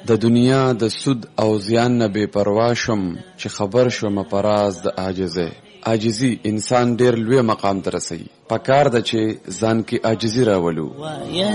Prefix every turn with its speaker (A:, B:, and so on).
A: د دنیا د سود او زیان نه بې پروا شم چې خبر شوم په راز د عاجزي انسان ډیر لوی مقام ته رسوي. پکار ده چې ځان کې عاجزي راولو.